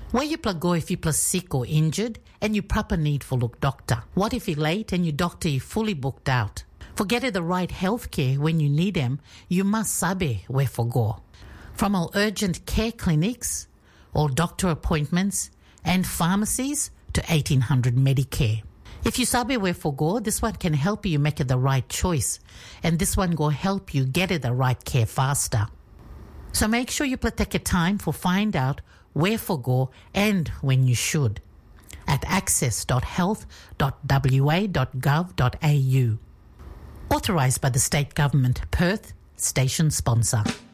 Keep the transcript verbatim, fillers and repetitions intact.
Where you plug go if you plus sick or injured and you proper need for look doctor. What if you're late and your doctor is fully booked out? For getting the right health care when you need them, you must sabe where for go. From all urgent care clinics, all doctor appointments and pharmacies to eighteen hundred Medicare. If you sabe where for go, this one can help you make it the right choice, and this one will help you get it the right care faster. So make sure you take your time for find out where for go and when you should at access dot health dot w a dot gov dot a u. Authorised by the State Government, Perth, station sponsor.